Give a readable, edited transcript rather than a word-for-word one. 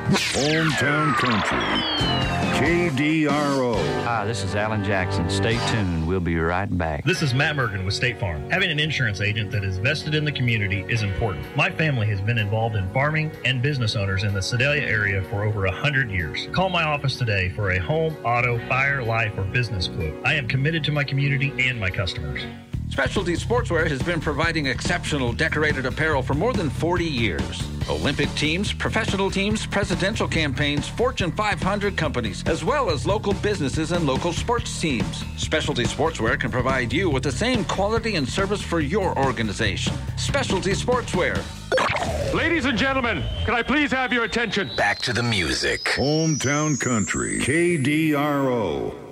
Hometown Country. KDRO. Hi, this is Alan Jackson. Stay tuned. We'll be right back. This is Matt Mergen with State Farm. Having an insurance agent that is vested in the community is important. My family has been involved in farming and business owners in the Sedalia area for over 100 years. Call my office today for a home, auto, fire, life, or business quote. I am committed to my community and my customers. Specialty Sportswear has been providing exceptional decorated apparel for more than 40 years. Olympic teams, professional teams, presidential campaigns, Fortune 500 companies, as well as local businesses and local sports teams. Specialty Sportswear can provide you with the same quality and service for your organization. Specialty Sportswear. Ladies and gentlemen, can I please have your attention? Back to the music. Hometown Country. KDRO.